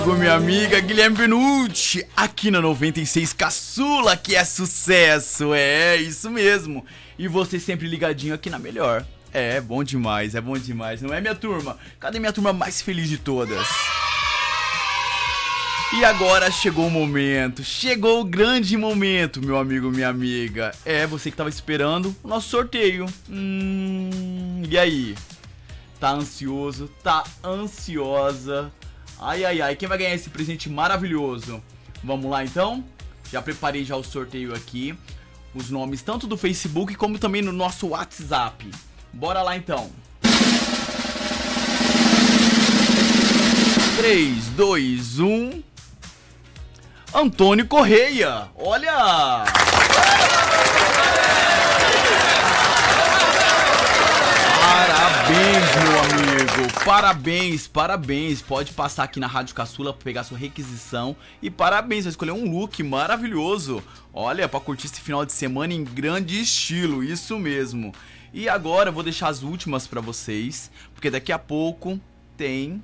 Minha amiga Guilherme Benucci, aqui na 96 Caçula, que é sucesso, é isso mesmo. E você sempre ligadinho aqui na melhor. É bom demais, não é, minha turma? Cadê minha turma mais feliz de todas? E agora chegou o momento, chegou o grande momento, meu amigo, minha amiga. É, você que tava esperando o nosso sorteio. E aí? Tá ansioso? Tá ansiosa? Ai, ai, ai, quem vai ganhar esse presente maravilhoso? Vamos lá, então? Já preparei já o sorteio aqui. Os nomes tanto do Facebook como também no nosso WhatsApp. Bora lá, então. 3, 2, 1... Antônio Correia, olha! Parabéns, meu amigo, parabéns, pode passar aqui na Rádio Caçula pra pegar sua requisição e parabéns, vai escolher um look maravilhoso, olha, pra curtir esse final de semana em grande estilo, isso mesmo. E agora eu vou deixar as últimas pra vocês, porque daqui a pouco tem...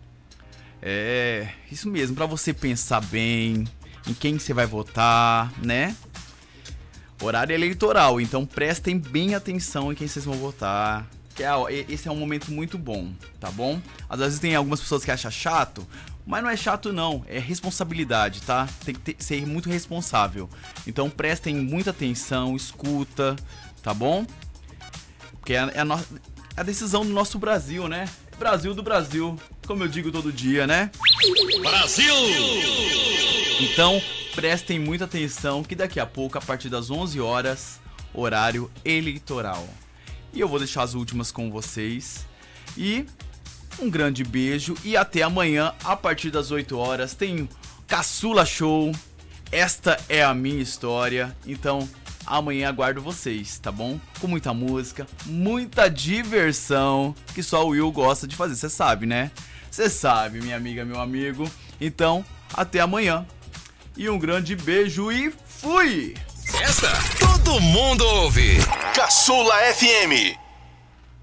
isso mesmo, pra você pensar bem em quem você vai votar, né? Horário eleitoral, então prestem bem atenção em quem vocês vão votar. Esse é um momento muito bom, tá bom? Às vezes tem algumas pessoas que acham chato, mas não é chato não, é responsabilidade, tá? Tem que ser muito responsável. Então prestem muita atenção, escuta, tá bom? Porque é a decisão do nosso Brasil, né? Brasil do Brasil, como eu digo todo dia, né? Brasil! Então, prestem muita atenção que daqui a pouco, a partir das 11 horas, horário eleitoral. E eu vou deixar as últimas com vocês. E um grande beijo e até amanhã, a partir das 8 horas, tem Caçula Show. Esta é a minha história, então... amanhã aguardo vocês, tá bom? Com muita música, muita diversão, que só o Will gosta de fazer, você sabe, né? Você sabe, minha amiga, meu amigo. Então, até amanhã. E um grande beijo e fui! Essa todo mundo ouve. Caçula FM.